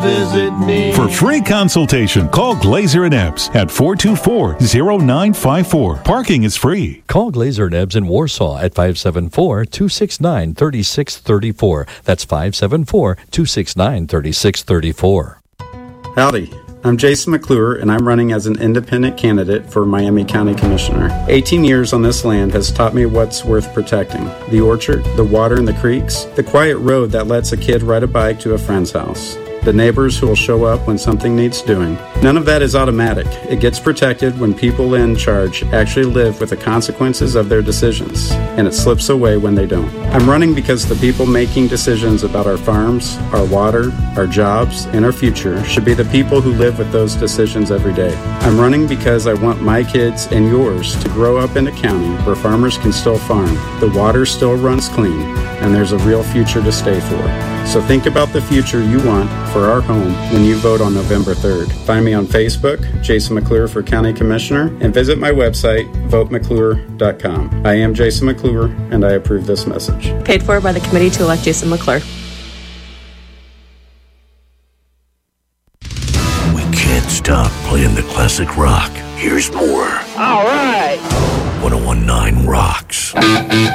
Visit me. For free consultation, call Glazer and Ebbs at 424-0954. Parking is free. Call Glazer and Ebbs in Warsaw at 574-269-3634. That's 574-269-3634. Howdy. I'm Jason McClure, and I'm running as an independent candidate for Miami County Commissioner. 18 years on this land has taught me what's worth protecting. The orchard, the water in the creeks, the quiet road that lets a kid ride a bike to a friend's house, the neighbors who will show up when something needs doing. None of that is automatic. It gets protected when people in charge actually live with the consequences of their decisions, and it slips away when they don't. I'm running because the people making decisions about our farms, our water, our jobs, and our future should be the people who live with those decisions every day. I'm running because I want my kids and yours to grow up in a county where farmers can still farm, the water still runs clean, and there's a real future to stay for. So think about the future you want for our home when you vote on November 3rd. Find me on Facebook, Jason McClure for County Commissioner, and visit my website, votemcclure.com. I am Jason McClure, and I approve this message. Paid for by the committee to elect Jason McClure. We can't stop playing the classic rock. Here's more. All right. 1019 Rocks.